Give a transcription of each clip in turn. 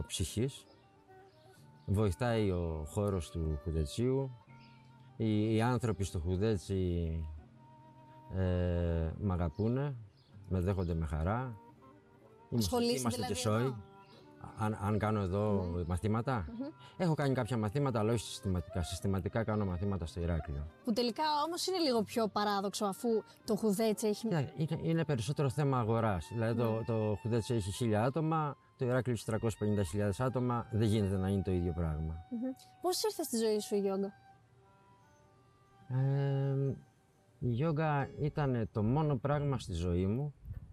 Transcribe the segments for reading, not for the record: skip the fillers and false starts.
ψυχής. Βοηθάει ο χώρος του χουδετσίου. Οι άνθρωποι στο χουδέτσι μ' αγαπούνε, με δέχονται με χαρά. Ασχολείσαι δηλαδή και σόι. Αν κάνω εδώ μαθήματα. Έχω κάνει κάποια μαθήματα, αλλά όχι συστηματικά. Συστηματικά κάνω μαθήματα στο Ηράκλειο. Που τελικά όμως είναι λίγο πιο παράδοξο, αφού το χουδέτσι έχει. Είναι περισσότερο θέμα αγοράς. Δηλαδή το χουδέτσι έχει 1.000 άτομα, το Ηράκλειο έχει 350.000 άτομα. Δεν γίνεται να είναι το ίδιο πράγμα. Πώς ήρθε στη ζωή σου η γιόγκα? Η γιόγκα ήταν το μόνο πράγμα στη ζωή μου.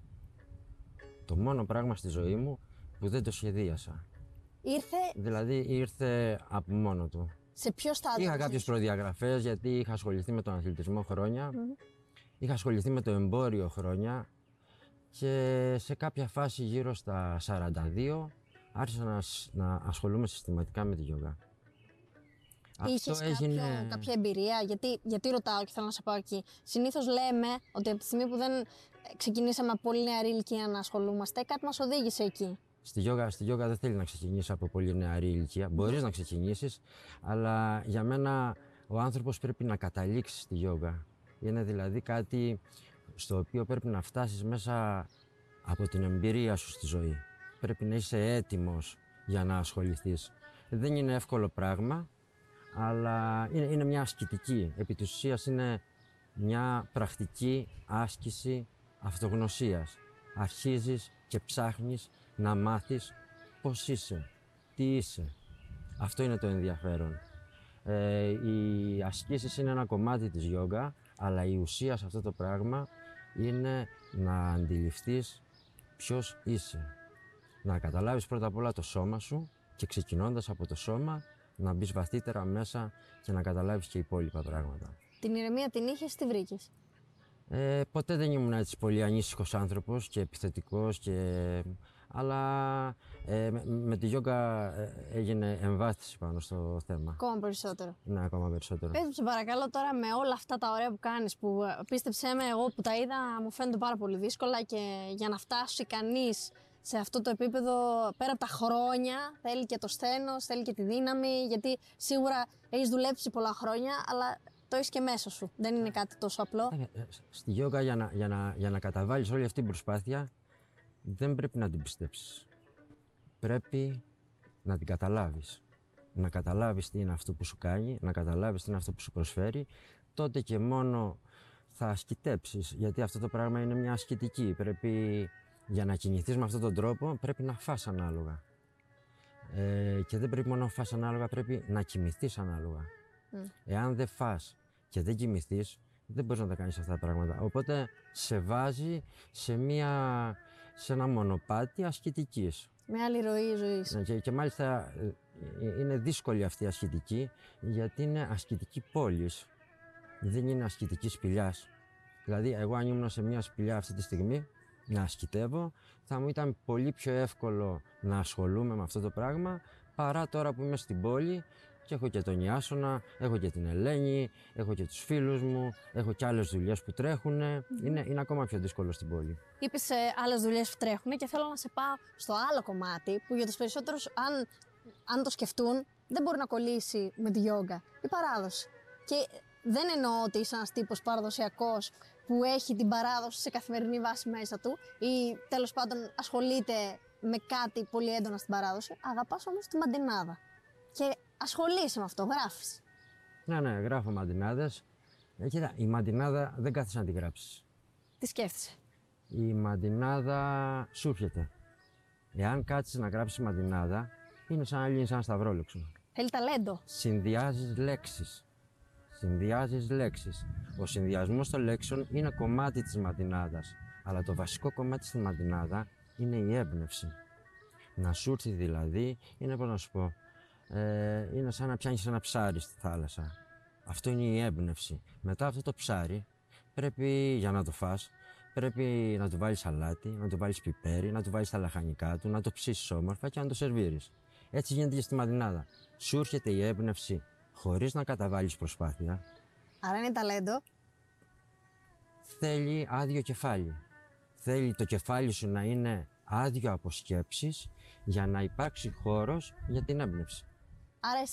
Το μόνο πράγμα στη ζωή μου που δεν το σχεδίασα. Δηλαδή ήρθε από μόνο του. Σε ποιο στάδιο? Είχα κάποιες προδιαγραφές, γιατί είχα ασχοληθεί με τον αθλητισμό χρόνια. Είχα ασχοληθεί με το εμπόριο χρόνια. Και σε κάποια φάση γύρω στα 42 άρχισα να ασχολούμαι συστηματικά με τη γιόγκα. Είχες κάποια εμπειρία? Γιατί ρωτάω και θέλω να σε πάω εκεί. Συνήθως λέμε ότι από τη στιγμή που δεν ξεκινήσαμε από πολύ νεαρή ηλικία να ασχολούμαστε, κάτι μας οδήγησε εκεί. Στη γιόγκα δεν θέλει να ξεκινήσει από πολύ νεαρή ηλικία. Μπορείς να ξεκινήσεις, αλλά για μένα ο άνθρωπος πρέπει να καταλήξει στη γιόγκα. Είναι δηλαδή κάτι στο οποίο πρέπει να φτάσεις μέσα από την εμπειρία σου στη ζωή. Πρέπει να είσαι έτοιμος για να ασχοληθείς. Δεν είναι εύκολο πράγμα, αλλά είναι μια ασκητική. Επί της ουσίας είναι μια πρακτική άσκηση αυτογνωσίας. Αρχίζεις και ψάχνεις να μάθεις πώς είσαι, τι είσαι. Αυτό είναι το ενδιαφέρον. Οι ασκήσεις είναι ένα κομμάτι της γιόγκα, αλλά η ουσία σε αυτό το πράγμα είναι να αντιληφθείς ποιος είσαι. Να καταλάβεις πρώτα απ' όλα το σώμα σου και ξεκινώντας από το σώμα να μπεις βαθύτερα μέσα και να καταλάβεις και υπόλοιπα πράγματα. Την ηρεμία την είχες, τι βρήκες? Ποτέ δεν ήμουν έτσι πολύ ανήσυχος άνθρωπος και επιθετικός, αλλά με τη γιόγκα έγινε εμβάθυνση πάνω στο θέμα. Ακόμα περισσότερο. Ναι, ακόμα περισσότερο. Πες μου σε παρακαλώ τώρα, με όλα αυτά τα ωραία που κάνεις, που πίστεψέ με, εγώ που τα είδα μου φαίνονται πάρα πολύ δύσκολα, και για να φτάσει κανείς σε αυτό το επίπεδο, πέρα από τα χρόνια, θέλει και το σθένος, θέλει και τη δύναμη, γιατί σίγουρα έχεις δουλέψει πολλά χρόνια, αλλά το έχεις και μέσα σου. Δεν είναι κάτι τόσο απλό. Στη γιόγκα για να καταβάλεις όλη αυτή την προσπάθεια, δεν πρέπει να την πιστέψεις. Πρέπει να την καταλάβεις. Να καταλάβεις τι είναι αυτό που σου κάνει, να καταλάβεις τι είναι αυτό που σου προσφέρει, τότε και μόνο θα ασκητέψεις, γιατί αυτό το πράγμα είναι μια ασκητική. Πρέπει, για να κινηθείς με αυτόν τον τρόπο, πρέπει να φας ανάλογα. Και δεν πρέπει μόνο να φας ανάλογα, πρέπει να κοιμηθείς ανάλογα. Εάν δεν φας και δεν κοιμηθείς, δεν μπορείς να τα κάνεις αυτά τα πράγματα. Οπότε σε βάζει σε ένα μονοπάτι ασκητικής. Με άλλη ροή ζωής. Και μάλιστα είναι δύσκολη αυτή η ασκητική, γιατί είναι ασκητική πόλης. Δεν είναι ασκητική σπηλιάς. Δηλαδή, εγώ αν ήμουν σε μια σπηλιά αυτή τη στιγμή να ασκητεύω, θα μου ήταν πολύ πιο εύκολο να ασχολούμαι με αυτό το πράγμα, παρά τώρα που είμαι στην πόλη και έχω και τον Ιάσονα, έχω και την Ελένη, έχω και τους φίλους μου, έχω και άλλες δουλειές που τρέχουν. Είναι ακόμα πιο δύσκολο στην πόλη. Είπες άλλες δουλειές που τρέχουν, και θέλω να σε πάω στο άλλο κομμάτι που για τους περισσότερους, αν το σκεφτούν, δεν μπορεί να κολλήσει με τη γιόγκα. Η παράδοση. Και δεν εννοώ ότι είσαι ένας τύπος παραδοσιακός που έχει την παράδοση σε καθημερινή βάση μέσα του, ή τέλος πάντων ασχολείται με κάτι πολύ έντονα στην παράδοση. Αγαπάς όμως τη μαντινάδα. Και ασχολείσαι με αυτό, γράφεις. Ναι, γράφω μαντινάδες. Κοίτα, η μαντινάδα δεν κάθεσαι να τη γράψεις. Τι σκέφτεσαι? Η μαντινάδα σου έρχεται. Εάν κάτσεις να γράψεις μαντινάδα, είναι σαν να λύνεις ένα σταυρόλεξο. Θέλει ταλέντο. Συνδυάζεις λέξεις. Ο συνδυασμός των λέξεων είναι κομμάτι της μαντινάδας. Αλλά το βασικό κομμάτι στη μαντινάδα είναι η έμπνευση. Να σου έρθει δηλαδή, είναι πώς να σου πω, είναι σαν να πιάνεις ένα ψάρι στη θάλασσα. Αυτό είναι η έμπνευση. Μετά αυτό το ψάρι πρέπει, για να το φας, πρέπει να του βάλεις αλάτι, να του βάλεις πιπέρι, να του βάλεις τα λαχανικά του, να το ψήσεις όμορφα και να το σερβίρεις. Έτσι γίνεται και στη μαντινάδα. Σου έρχεται η έμπνευση χωρίς να καταβάλεις προσπάθεια. Άρα είναι ταλέντο. Θέλει άδειο κεφάλι. Θέλει το κεφάλι σου να είναι άδειο από σκέψεις για να υπάρξει χώρος για την έμπνευση. Άρα